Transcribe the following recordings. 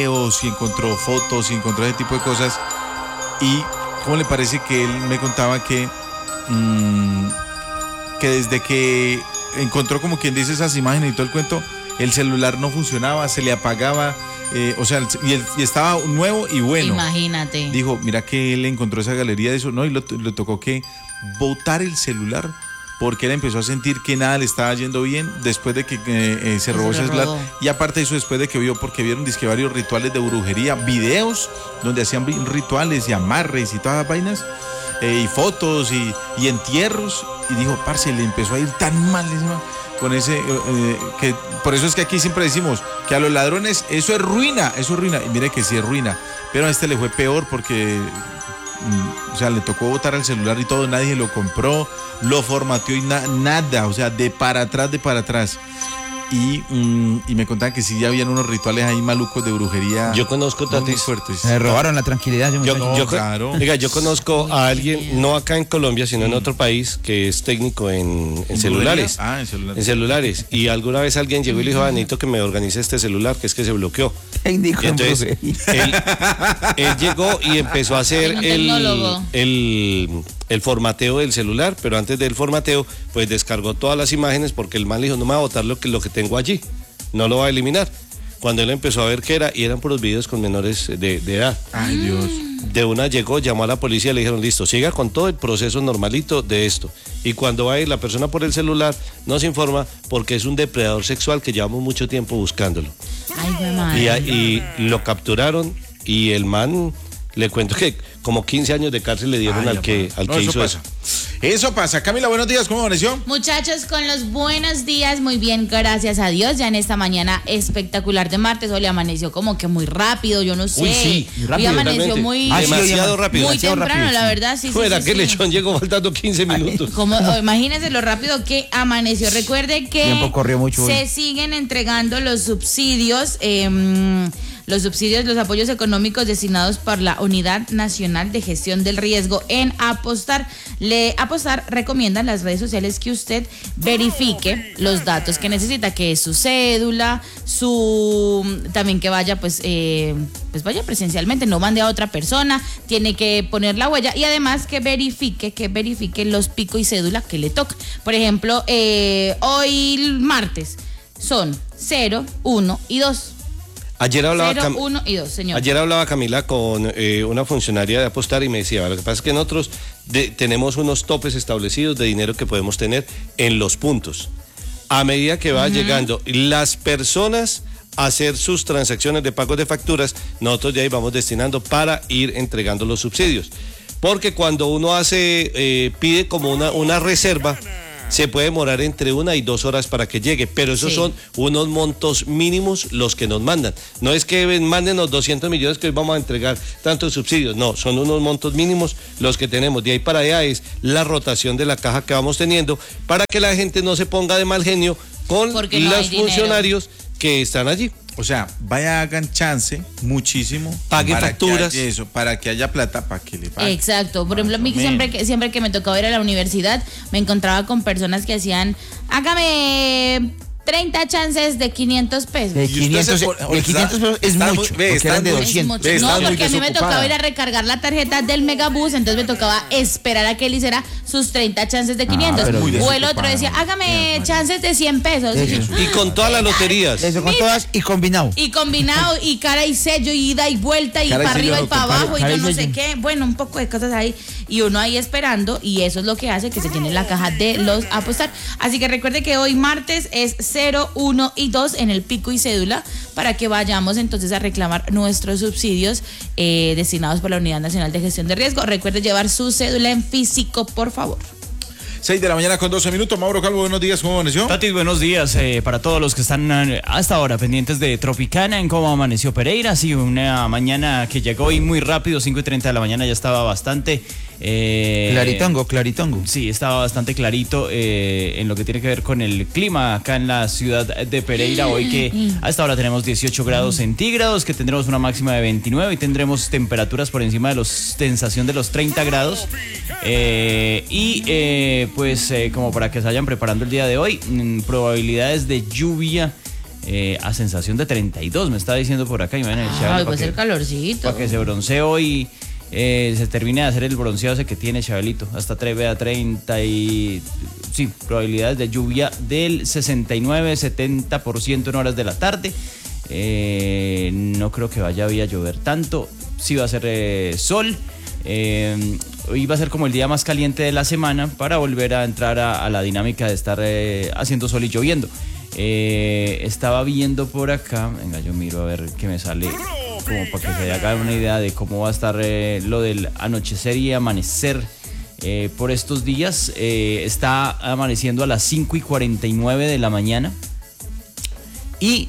y encontró fotos y encontró ese tipo de cosas. Y ¿cómo le parece que él me contaba que desde que encontró, como quien dice, esas imágenes y todo el cuento, el celular no funcionaba, se le apagaba, y estaba nuevo y bueno. Imagínate. Dijo, mira que él encontró esa galería de eso, ¿no? Y le tocó que botar el celular, porque él empezó a sentir que nada le estaba yendo bien después de que se robó ese celular. Y aparte de eso, después de que vieron dizque varios rituales de brujería, videos donde hacían rituales y amarres y todas las vainas, y fotos y entierros, y dijo, parce, le empezó a ir tan mal con ese, que por eso es que aquí siempre decimos que a los ladrones eso es ruina, y mire que sí es ruina, pero a este le fue peor porque le tocó botar el celular y todo, nadie lo compró, lo formateó y nada, o sea, de para atrás. Y me contaban que sí ya habían unos rituales ahí malucos de brujería. Yo conozco muy fuertes. Me robaron la tranquilidad. Claro. Oiga, yo conozco a alguien, no acá en Colombia, sino en otro país, que es técnico en celulares. En celulares. Y alguna vez alguien llegó y le dijo, necesito que me organice este celular, que es que se bloqueó. Técnico. Y entonces él llegó y empezó a hacer el formateo del celular, pero antes del formateo, pues descargó todas las imágenes, porque el man le dijo, no me va a botar lo que tengo allí, no lo va a eliminar. Cuando él empezó a ver qué era, y eran puros videos con menores de edad. Ay, Dios. De una llegó, llamó a la policía, le dijeron, listo, siga con todo el proceso normalito de esto. Y cuando va a ir la persona por el celular, nos informa porque es un depredador sexual que llevamos mucho tiempo buscándolo. Ay, madre. Y lo capturaron, y el man, le cuento que como 15 años de cárcel le dieron al que hizo eso. Eso pasa. Camila, buenos días, ¿cómo amaneció? Muchachos, con los buenos días, muy bien, gracias a Dios. Ya en esta mañana espectacular de martes, hoy le amaneció como que muy rápido, yo no sé. Uy, sí, rápido. Hoy amaneció demasiado rápido. Muy temprano, rápido, la verdad, sí. Fuera que el lechón llegó faltando 15 minutos. Imagínense lo rápido que amaneció. Recuerde que tiempo corrió mucho se hoy. siguen entregando los subsidios, los apoyos económicos destinados por la Unidad Nacional de Gestión del Riesgo en Apostar. Apostar recomienda en las redes sociales que usted verifique los datos que necesita, que es su cédula, también que vaya pues vaya presencialmente, no mande a otra persona, tiene que poner la huella, y además que verifique los pico y cédula que le toca. Por ejemplo, hoy martes son 0, 1 y 2. Ayer hablaba 0, 1 y 2, señor. Ayer hablaba Camila con una funcionaria de Apostar y me decía, lo que pasa es que nosotros tenemos unos topes establecidos de dinero que podemos tener en los puntos. A medida que va llegando las personas a hacer sus transacciones de pagos de facturas, nosotros ya íbamos destinando para ir entregando los subsidios. Porque cuando uno pide como una reserva, se puede demorar entre 1 y 2 horas para que llegue, pero esos son unos montos mínimos los que nos mandan. No es que mándenos 200 millones que hoy vamos a entregar tantos subsidios, no, son unos montos mínimos los que tenemos. De ahí para allá es la rotación de la caja que vamos teniendo para que la gente no se ponga de mal genio con los funcionarios que están allí. O sea, hagan chance muchísimo. Pague facturas. Para que haya plata para que le paguen. Exacto. Por ejemplo, a mí siempre que me tocaba ir a la universidad, me encontraba con personas que hacían, hágame 30 chances de 500 pesos. De 500 pesos es mucho, porque eran de 200. No, porque a mí me tocaba ir a recargar la tarjeta del Megabús, entonces me tocaba esperar a que él hiciera sus 30 chances de 500. O el otro decía, hágame chances de 100 pesos. Y con todas las loterías. Eso, con todas y combinado. Y cara y sello, y ida y vuelta, y para arriba y para abajo, y yo no sé qué. Bueno, un poco de cosas ahí. Y uno ahí esperando, y eso es lo que hace que se llene la caja de los Apostar. Así que recuerde que hoy martes es 0, 1 y 2 en el pico y cédula, para que vayamos entonces a reclamar nuestros subsidios destinados por la Unidad Nacional de Gestión de Riesgo. Recuerde llevar su cédula en físico, por favor. 6 de la mañana con 12 minutos. Mauro Calvo, buenos días, ¿cómo amaneció? Tati, buenos días para todos los que están hasta ahora pendientes de Tropicana en cómo amaneció Pereira. Sí, una mañana que llegó y muy rápido, 5:30 de la mañana ya estaba bastante... claritongo. Sí, estaba bastante clarito en lo que tiene que ver con el clima acá en la ciudad de Pereira. Hoy que hasta ahora tenemos 18 grados centígrados, que tendremos una máxima de 29 y tendremos temperaturas por encima de la sensación de los 30 grados. Como para que se vayan preparando el día de hoy, probabilidades de lluvia a sensación de 32, me está diciendo por acá. Ay, pues el calorcito. Para que se broncee hoy, se termine de hacer el bronceado ese que tiene Chabelito. Hasta 30 y... Sí, probabilidades de lluvia del 69-70% en horas de la tarde. No creo que vaya a llover tanto. Sí va a ser sol. Hoy va a ser como el día más caliente de la semana para volver a entrar a la dinámica de estar haciendo sol y lloviendo. Estaba viendo por acá, venga, yo miro a ver qué me sale, como para que se haga una idea de cómo va a estar lo del anochecer y amanecer por estos días. Está amaneciendo a las 5:49 de la mañana y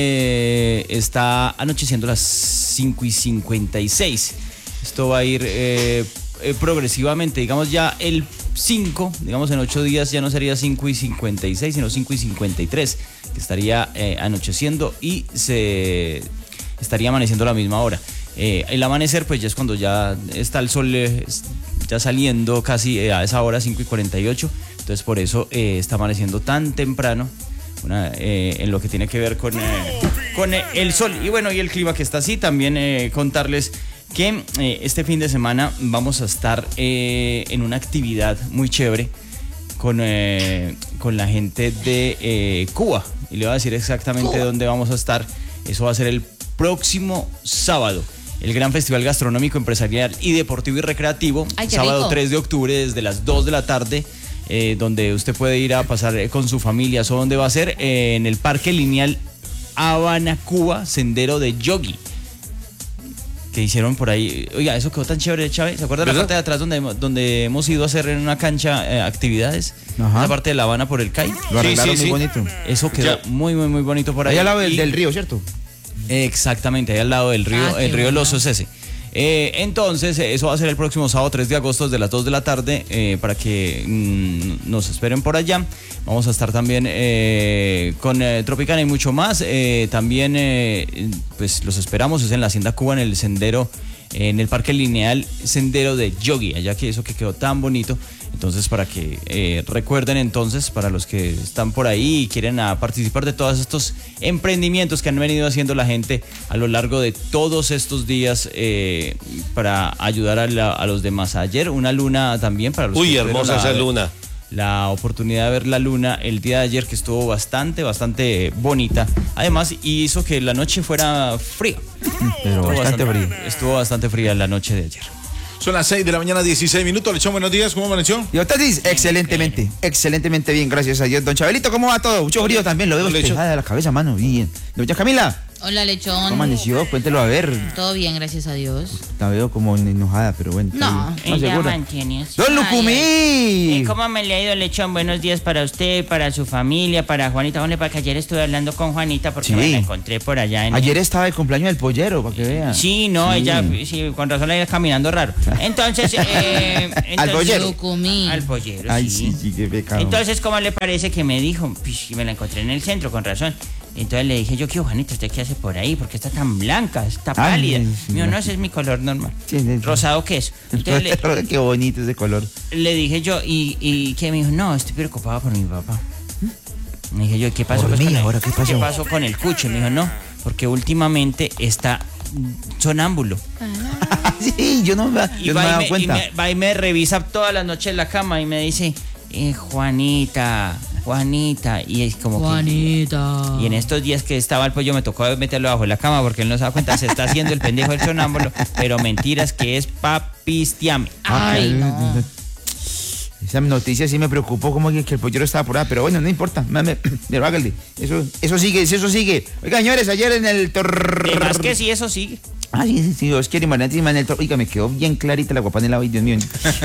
está anocheciendo a las 5:56. Esto va a ir progresivamente, digamos ya el 5, digamos en 8 días ya no sería 5:56, sino 5:53, que estaría anocheciendo y se estaría amaneciendo a la misma hora. El amanecer pues ya es cuando ya está el sol ya saliendo casi a esa hora, 5:48, entonces por eso está amaneciendo tan temprano. En lo que tiene que ver con el sol y bueno, y el clima que está así. También contarles que este fin de semana vamos a estar en una actividad muy chévere con la gente de Cuba, y le voy a decir exactamente dónde vamos a estar. Eso va a ser el próximo sábado, el Gran Festival Gastronómico, Empresarial y Deportivo y Recreativo. Ay, sábado rico. 3 de octubre desde las 2 de la tarde. Donde usted puede ir a pasar con su familia. ¿Eso dónde va a ser? En el Parque Lineal Habana, Cuba, Sendero de Yogi, que hicieron por ahí. Oiga, eso quedó tan chévere, Chávez. ¿Se acuerda de la parte de atrás donde hemos ido a hacer en una cancha actividades? Ajá. Esa parte de La Habana por el CAI. Lo arreglaron muy bonito. Eso quedó muy bonito por ahí. Ahí al lado del río, ¿cierto? Exactamente, ahí al lado del río, el río bueno. Los Osos ese. Entonces, eso va a ser el próximo sábado 3 de agosto desde las 2 de la tarde, para que nos esperen por allá. Vamos a estar también con Tropicana y mucho más. También, pues los esperamos, es en la Hacienda Cuba, en el sendero, en el Parque Lineal Sendero de Yogi, allá que eso que quedó tan bonito. Entonces, para que recuerden entonces, para los que están por ahí y quieren participar de todos estos emprendimientos que han venido haciendo la gente a lo largo de todos estos días, para ayudar a los demás. Ayer una luna también para los que hermosa esa luna. La oportunidad de ver la luna el día de ayer, que estuvo bastante bonita. Además, hizo que la noche fuera fría. Pero bastante frío. Estuvo bastante fría la noche de ayer. Son las 6 de la mañana, 16 minutos. Lechón, buenos días, ¿cómo amaneció? Y Otatis, excelentemente bien, gracias a Dios. Don Chabelito, ¿cómo va todo? Mucho frío también, lo veo despejada de la cabeza, mano, bien. Doña Camila, Hola, Lechón. ¿cómo amaneció? Cuéntelo a ver. Todo bien, gracias a Dios. La veo como enojada, pero bueno. No, segura. mantienes. ¡Don Lucumí! ¿Cómo me le ha ido, Lechón? Buenos días para usted, para su familia, para Juanita. Hombre, para que ayer estuve hablando con Juanita porque Sí. me la encontré por allá. Ayer estaba el cumpleaños del pollero, para que vea. Sí, no, Sí. ella, sí, con razón la iba caminando raro. Entonces, Al pollero. Lucumí. Al pollero, Ay, sí. sí, qué pecado. Entonces, ¿cómo le parece que me dijo? Pues, y me la encontré en el centro, con razón. Entonces le dije yo, ¿qué Juanita, usted qué hace por ahí? ¿Por qué está tan blanca? Está pálida. sí, Mío, no, sí. ese es mi color normal. Sí, sí. Rosado queso. Entonces Qué bonito ese color. le dije yo, ¿y qué? Me dijo, no, estoy preocupado por mi papá. Me dije yo, ¿qué pasó? ¿Por pues, mí? con el- ¿Ahora qué pasó? ¿Qué pasó con el cucho? Me dijo, no, porque últimamente está sonámbulo. Sí, yo no me he dado cuenta. Va y me revisa todas las noches en la cama y me dice, Juanita, y es como Juanita. que... Y en estos días que estaba el pollo me tocó meterlo bajo la cama porque él no se da cuenta, se está haciendo el pendejo del sonámbulo, pero mentiras que es papistiame. Ay, no. Esa noticia sí me preocupó, como que el pollero estaba por ahí, pero bueno, no importa, pero hágale, eso sigue. Oiga, señores, ayer en el Además que sí, eso sí. Ah, sí, Dios quiere Mariana en el oiga, me quedó bien clarita la guapanela hoy, Dios mío.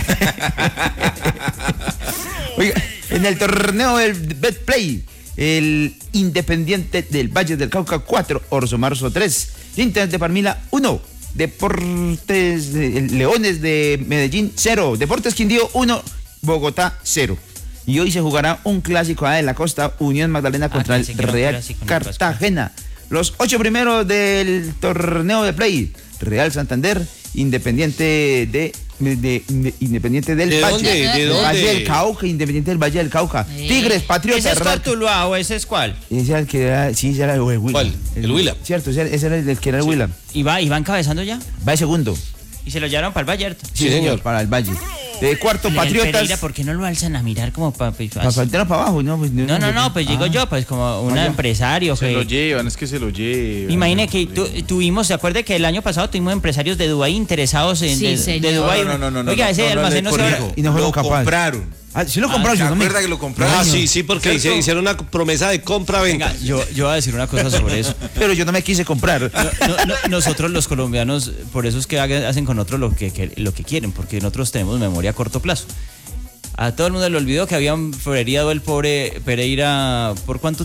Oiga, en el torneo del Betplay, el Independiente del Valle del Cauca 4, Orso Marzo 3, Inter de Palmira 1, Deportes Leones de Medellín 0, Deportes Quindío 1, Bogotá 0. Y hoy se jugará un clásico de la costa, Unión Magdalena contra el pensé que era un Real clásico en el Cartagena. Los 8 primeros del torneo de play: Real Santander, Independiente de de Independiente del ¿De Valle. dónde? ¿De Del dónde? Valle del Cauca, Independiente del Valle del Cauca. Tigres, Patriotas. ¿Ese es Cortuluá o ese es cuál? Ese era el que era, sí, ese era el Huila. ¿Cuál? El Huila. Cierto, ese era el que era el Huila. ¿Y va encabezando ya? Va de segundo. Y se lo llevaron para el Vallarta. Sí, señor. Para el Valle. De cuarto, El Patriotas. Pereira, ¿por qué no lo alzan a mirar como para... Para faltar para abajo, ¿no? Pues, No, pues digo yo, pues como un empresario Se que... lo llevan, es que se lo llevan. Imagine que tuvimos, ¿se acuerda que el año pasado tuvimos empresarios de Dubái interesados en Sí, de señor. Dubái? No. Oiga, ese almacén no se corrijo. abre. Y no fueron Lo capaces. compraron. Ah, sí lo compraron. ¿Se yo no me- acuerda que lo compraron? Ah, sí, porque ¿Cierto? hicieron una promesa de compra-venta. Venga, yo voy a decir una cosa sobre eso. Pero yo no me quise comprar. Nosotros los colombianos, por eso es que hacen con otros lo que quieren, porque nosotros tenemos memoria a corto plazo. A todo el mundo le olvidó que habían fereriado el pobre Pereira por cuánto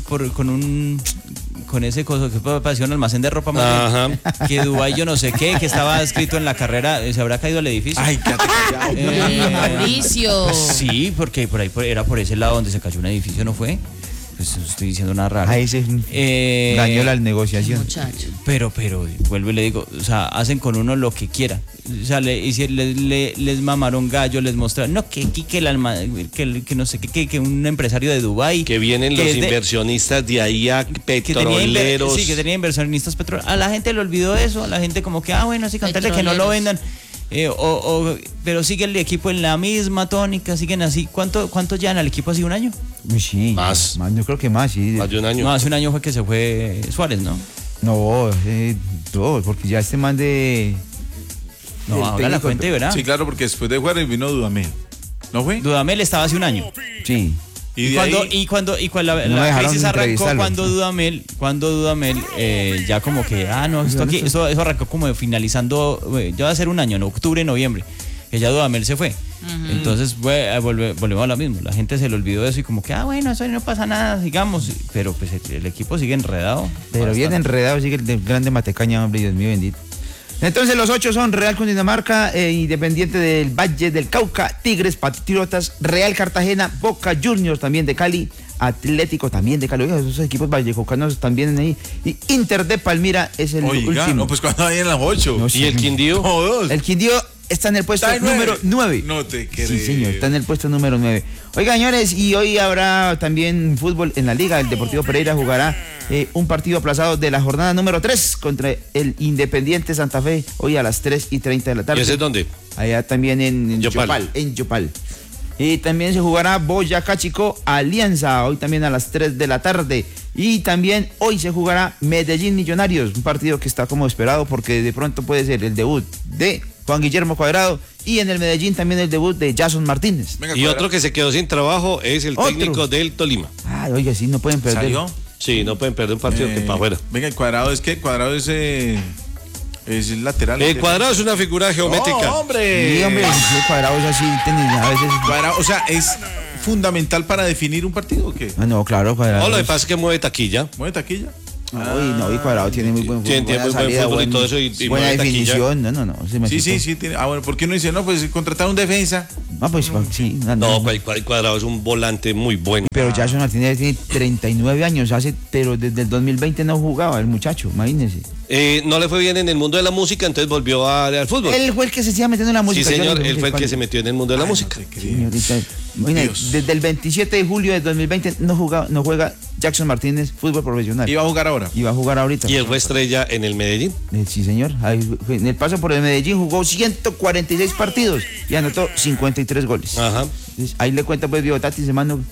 con ese coso que pareció un almacén de ropa más bien, que Dubái yo no sé qué, que estaba escrito en la carrera, se habrá caído el edificio. Ay, quédate callado. Mauricio. Sí, porque era por ese lado donde se cayó un edificio, ¿no fue? Pues estoy diciendo nada raro. Ahí se dañó la negociación. Muchacho. Pero, vuelvo y le digo, o sea, hacen con uno lo que quieran. O sea, les mamaron gallo, les mostraron, no, que no sé qué, que un empresario de Dubái. Que vienen los inversionistas de ahí a petroleros. Que tenía inversionistas petroleros. A la gente le olvidó eso, a la gente como que, bueno, sí, contarle que no lo vendan. Pero sigue el equipo en la misma tónica, siguen así. ¿Cuánto llevan al equipo así, un año? Uy, sí. Más. Yo creo que más, sí. Más de un año. No, hace un año fue que se fue Suárez, ¿no? No, porque ya este man de... No, el ahora la técnico- fuente, ¿verdad? Sí, claro, porque después de Juárez vino Dudamel. ¿No fue? Dudamel estaba hace un año. Sí. Y de ahí, Cuando la No me dejaron crisis arrancó entrevistarlo. cuando Dudamel ya como que, eso arrancó como finalizando, ya va a ser un año, en octubre, noviembre, que ya Dudamel se fue. Entonces volvemos a lo mismo, la gente se le olvidó eso y como que, bueno, eso no pasa nada, sigamos, pero pues el equipo sigue enredado. Pero bien Bastante. enredado, sigue el grande Matecaña, hombre, Dios mío bendito. Entonces los 8 son Real Cundinamarca, Independiente del Valle del Cauca, Tigres, Patriotas, Real Cartagena, Boca Juniors también de Cali, Atlético también de Cali. Oiga, esos equipos vallejocanos también ahí. Y Inter de Palmira es el oiga, último. no, pues cuando hay en las 8. No, ¿Y el Quindío? Todos. El Quindío está en el puesto Está en número 9. No te creo. Sí, señor, está en el puesto número 9. Oiga, señores, y hoy habrá también fútbol en la liga. El Deportivo Pereira jugará un partido aplazado de la jornada número 3 contra el Independiente Santa Fe, hoy a las 3:30 de la ¿Y tarde. ese es dónde? Allá también en Yopal. Yopal. Y también se jugará Boyacá Chico Alianza, hoy también a las 3 de la tarde. Y también hoy se jugará Medellín Millonarios, un partido que está como esperado porque de pronto puede ser el debut de Juan Guillermo Cuadrado y en el Medellín también el debut de Jason Martínez. Venga, Y Cuadrado. otro que se quedó sin trabajo es el Otro. técnico del Tolima. Ay, oiga, sí, no pueden perder. ¿Salió? Sí, no pueden perder un partido que para afuera. Venga, el Cuadrado es que Cuadrado es lateral. El Cuadrado es una figura geométrica. ¡Oh, hombre! Sí, hombre, sí, Cuadrado es así, a veces... Cuadrado, o sea, es fundamental para definir un partido o qué? Ah, no, claro, Cuadrado. No, lo que pasa es que mueve taquilla. ¿Mueve taquilla? Y Cuadrado tiene muy buen fútbol. Tiene muy buena buen salida, fútbol y todo eso, y buena mueve taquilla. definición. No. Sí, tiene. Bueno, ¿por qué no dice, no, pues contratar un defensa? No, pues sí. No, el Cuadrado es un volante muy bueno. Pero Jason Martínez tiene 39 años, pero desde el 2020 no jugaba el muchacho, imagínense. No le fue bien en el mundo de la música, entonces volvió al fútbol. Él fue el que se sigue metiendo en la Sí, música. señor, yo no él sé fue el que cuándo. se metió en el mundo de la música. No te creo. Señorita, imagínate, Dios. desde el 27 de julio de 2020 no juega Jackson Martínez fútbol profesional. Iba a jugar ahora. Y va a jugar ahorita. Y él fue estrella en el Medellín. Sí, señor. En el paso por el Medellín jugó 146 partidos y anotó 53 goles. Ajá. Entonces, ahí le cuenta pues Biotati, hermano,